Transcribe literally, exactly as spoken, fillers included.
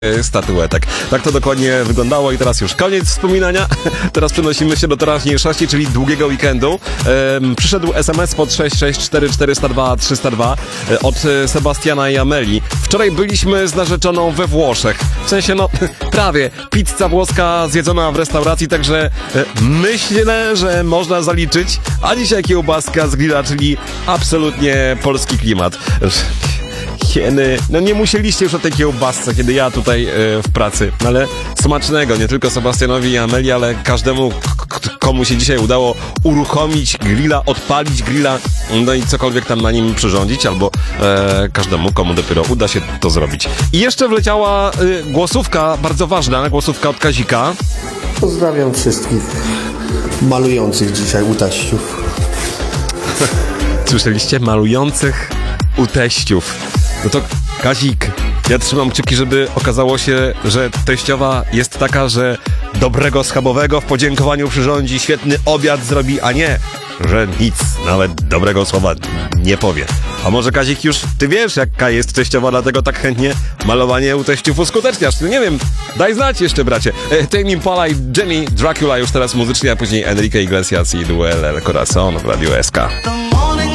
statuetek. Tak to dokładnie wyglądało i teraz już koniec wspominania. Teraz przenosimy się do teraźniejszości, czyli długiego weekendu. Ehm, przyszedł es em es pod sześć sześć cztery cztery zero dwa trzy zero dwa e, od Sebastiana i Ameli. Wczoraj byliśmy z narzeczoną we Włoszech. W sensie, no, prawie. Pizza włoska zjedzona w restauracji, także e, myślę, że można zaliczyć. A dzisiaj kiełbaska z grilla, czyli absolutnie polski klimat. Hieny. No nie musieliście już o tej kiełbasce, kiedy ja tutaj e, w pracy. No ale smacznego, nie tylko Sebastianowi i Ameli, ale każdemu, k- komu się dzisiaj udało uruchomić grilla, odpalić grilla, no i cokolwiek tam na nim przyrządzić, albo e, każdemu, komu dopiero uda się to zrobić. I jeszcze wleciała e, głosówka, bardzo ważna, głosówka od Kazika. Pozdrawiam wszystkich malujących dzisiaj u teściów. Słyszeliście? Malujących u teściów. No to Kazik, ja trzymam kciuki, żeby okazało się, że teściowa jest taka, że dobrego schabowego w podziękowaniu przyrządzi, świetny obiad zrobi, a nie, że nic, nawet dobrego słowa nie powie. A może Kazik już, ty wiesz jaka jest teściowa, dlatego tak chętnie malowanie u teściów uskuteczniasz. No nie wiem, daj znać jeszcze, bracie. E, Tame Impala i Jenny Dracula już teraz muzycznie, a później Enrique Iglesias i Duel El Corazon w Radiu S K.